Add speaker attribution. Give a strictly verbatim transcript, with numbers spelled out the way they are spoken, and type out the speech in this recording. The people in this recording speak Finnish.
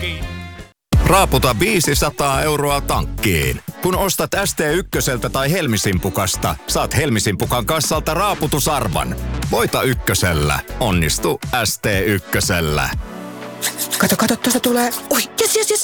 Speaker 1: tankkiin.
Speaker 2: Raaputa viisisataa euroa tankkiin. Kun ostat S T ykköseltä tai Helmisimpukasta, saat Helmisimpukan kassalta raaputusarvan. Voita ykkösellä. Onnistu S T ykkösellä.
Speaker 3: Kato, kato, tuosta tulee. Oi, jes, jes, jes.